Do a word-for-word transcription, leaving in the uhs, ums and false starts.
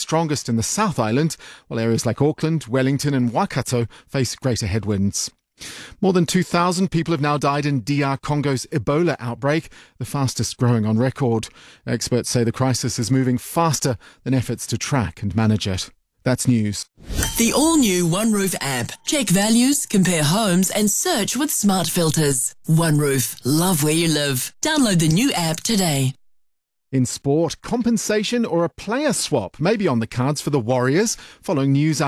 strongest in the South Island, while areas like Auckland, Wellington and Waikato face greater headwinds. More than two thousand people have now died in D R Congo's Ebola outbreak, the fastest growing on record. Experts say the crisis is moving faster than efforts to track and manage it. That's news. The all-new OneRoof app. Check values, compare homes and search with smart filters. OneRoof. Love where you live. Download the new app today. In sport, compensation or a player swap may be on the cards for the Warriors following news out